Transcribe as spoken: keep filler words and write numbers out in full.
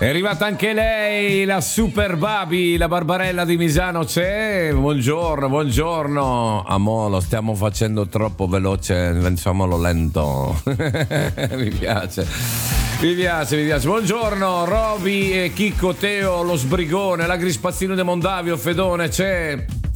È arrivata anche lei, la Super Babi, la Barbarella di Misano c'è. Buongiorno, buongiorno. Amo, lo stiamo facendo troppo veloce, facciamolo lento. Mi piace. Mi piace, mi piace. Buongiorno, Roby e Chicco, Teo, lo sbrigone, l'agrispazzino di Mondavio, Fedone c'è.